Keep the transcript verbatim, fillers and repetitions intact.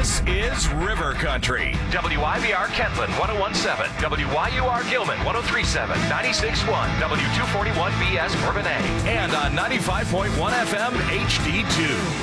This is River Country. W I B R Kentland one oh one point seven, W Y U R Gilman one oh three point seven, ninety-six point one, W two forty-one B S Bourbonnais, And on ninety-five point one F M H D two.